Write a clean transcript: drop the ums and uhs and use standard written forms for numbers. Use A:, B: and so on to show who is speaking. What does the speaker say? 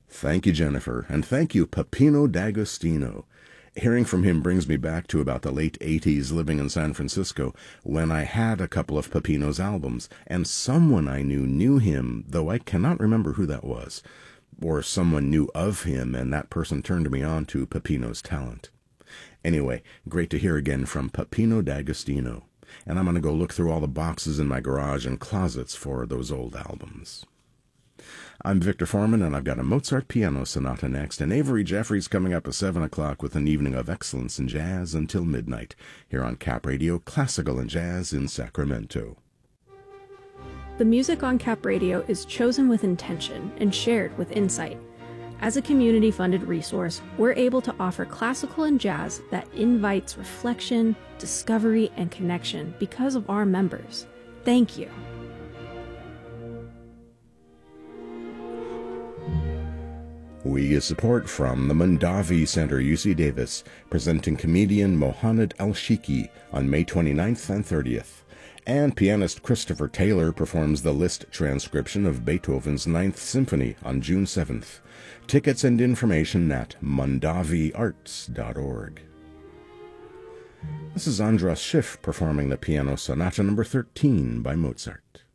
A: Thank you, Jennifer, and thank you, Peppino D'Agostino. Hearing from him brings me back to about the late 80s living in San Francisco when I had a couple of Peppino's albums, and someone I knew him, though I cannot remember who that was. Or someone knew of him, and that person turned me on to Peppino's talent. Anyway, great to hear again from Peppino D'Agostino. And I'm going to go look through all the boxes in my garage and closets for those old albums. I'm Victor Foreman, and I've got a Mozart piano sonata next, and Avery Jeffries coming up at 7 o'clock with an evening of excellence in jazz until midnight, here on Cap Radio, Classical and Jazz in Sacramento.
B: The music on Cap Radio is chosen with intention and shared with insight. As a community-funded resource, we're able to offer classical and jazz that invites reflection, discovery, and connection because of our members. Thank you.
A: We get support from the Mondavi Center, UC Davis, presenting comedian Mohamed El-Shiki on May 29th and 30th. And pianist Christopher Taylor performs the Liszt transcription of Beethoven's Ninth Symphony on June 7th. Tickets and information at mondaviarts.org. This is Andras Schiff performing the Piano Sonata No. 13 by Mozart.